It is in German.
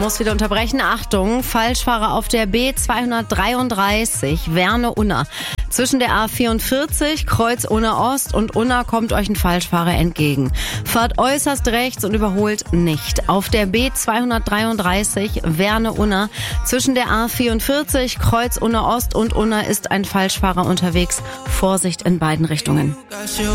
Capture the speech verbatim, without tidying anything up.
muss wieder unterbrechen. Achtung, Falschfahrer auf der B zweihundertdreiunddreißig, Werne-Unna. Zwischen der A vierundvierzig, Kreuz Unna Ost und Unna kommt euch ein Falschfahrer entgegen. Fahrt äußerst rechts und überholt nicht. Auf der B zweihundertdreiunddreißig, Werne-Unna. Zwischen der A vierundvierzig, Kreuz Unna Ost und Unna ist ein Falschfahrer unterwegs. Vorsicht in beiden Richtungen.